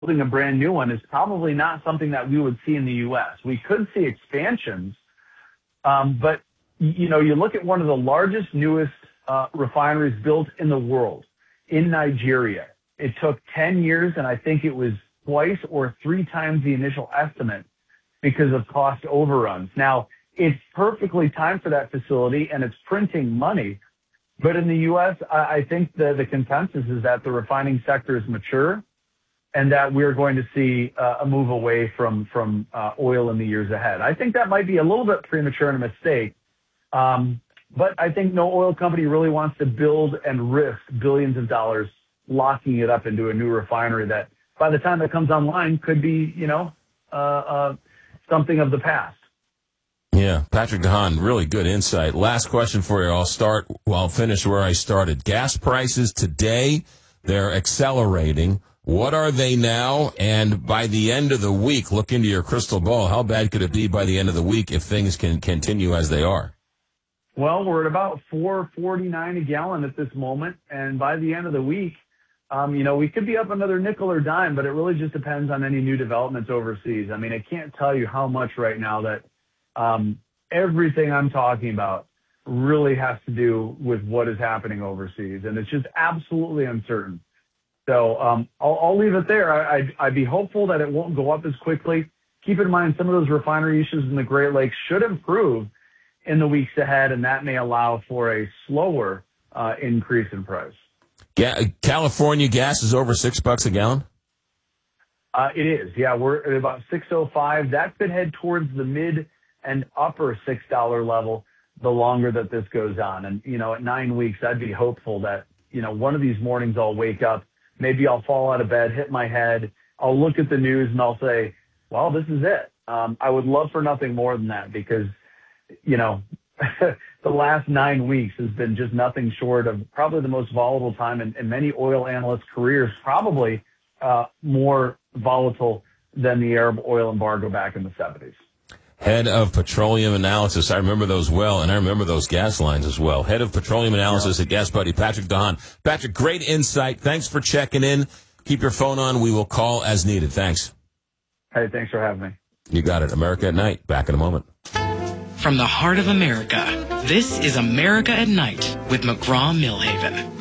building a brand new one is probably not something that we would see in the U.S. We could see expansions, but you look at one of the largest, newest refineries built in the world in Nigeria. It took 10 years, and I think it was twice or three times the initial estimate because of cost overruns. Now, it's perfectly timed for that facility, and it's printing money. But in the U.S., I think the consensus is that the refining sector is mature and that we're going to see a move away from oil in the years ahead. I think that might be a little bit premature and a mistake, but I think no oil company really wants to build and risk billions of dollars locking it up into a new refinery that by the time it comes online could be, something of the past. Yeah, Patrick DeHaan, really good insight. Last question for you. I'll finish where I started. Gas prices today, they're accelerating. What are they now? And by the end of the week, look into your crystal ball. How bad could it be by the end of the week if things can continue as they are? Well, we're at about $4.49 a gallon at this moment. And by the end of the week, we could be up another nickel or dime, but it really just depends on any new developments overseas. I mean, I can't tell you how much right now that everything I'm talking about really has to do with what is happening overseas, and it's just absolutely uncertain. So I'll leave it there. I'd be hopeful that it won't go up as quickly. Keep in mind some of those refinery issues in the Great Lakes should improve in the weeks ahead, and that may allow for a slower increase in price. California gas is over $6 a gallon? It is. Yeah, we're at about $6.05. That could head towards the mid and upper $6 level the longer that this goes on. And, at 9 weeks, I'd be hopeful that, one of these mornings I'll wake up, maybe I'll fall out of bed, hit my head, I'll look at the news and I'll say, well, this is it. I would love for nothing more than that because, the last 9 weeks has been just nothing short of probably the most volatile time in many oil analysts' careers, probably more volatile than the Arab oil embargo back in the 70s. Head of Petroleum Analysis. I remember those well, and I remember those gas lines as well. Head of Petroleum Analysis at Gas Buddy, Patrick DeHaan. Patrick, great insight. Thanks for checking in. Keep your phone on. We will call as needed. Thanks. Hey, thanks for having me. You got it. America at Night. Back in a moment. From the heart of America, this is America at Night with McGraw-Millhaven.